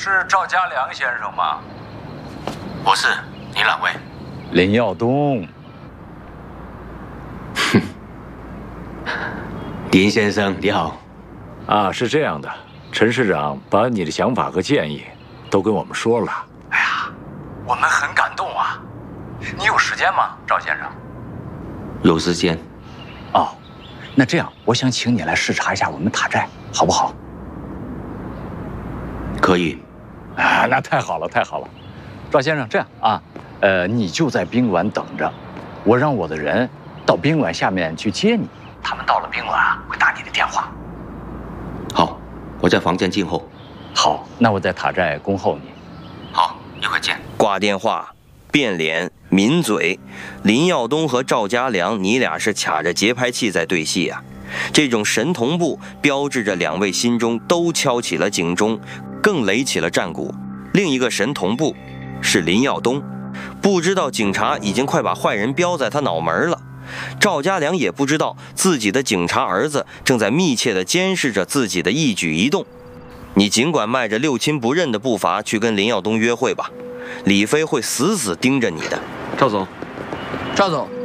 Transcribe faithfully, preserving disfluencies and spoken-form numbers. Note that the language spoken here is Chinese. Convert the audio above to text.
是赵家良先生吗？ 我是，你哪位？ 林耀东。 哼，林先生你好。 啊，是这样的，陈市长把你的想法和建议都跟我们说了。哎呀，我们很感动啊！你有时间吗，赵先生？ 有时间。 哦，那这样，我想请你来视察一下我们塔寨，好不好？ 可以。 啊，那太好了，太好了。赵先生，这样啊，呃，你就在宾馆等着，我让我的人到宾馆下面去接你。他们到了宾馆啊，会打你的电话。 好，我在房间静候。 好，那我在塔寨恭候你。 好，一会儿见。 挂电话，变脸，抿嘴，林耀东和赵家良，你俩是卡着节拍器在对戏啊。这种神同步，标志着两位心中都敲起了警钟，更擂起了战鼓。另一个神同步是林耀东，不知道警察已经快把坏人标在他脑门了。赵家良也不知道自己的警察儿子正在密切地监视着自己的一举一动。你尽管迈着六亲不认的步伐去跟林耀东约会吧，李飞会死死盯着你的。 赵总，赵总。